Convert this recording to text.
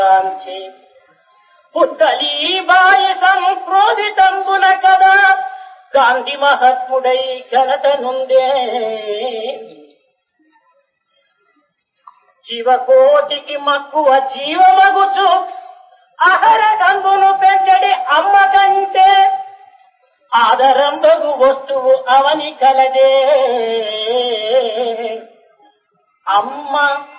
పుత్తలీబాయి సంక్రోధితంబున కదా గాంధీ మహాత్ముడై ఘనత నుండే జీవకోటికి మక్కువ జీవమగుచు ఆహార గంగును పెంచడి అమ్మ కంటే ఆదరంబగు వస్తువు అవని కలదే అమ్మ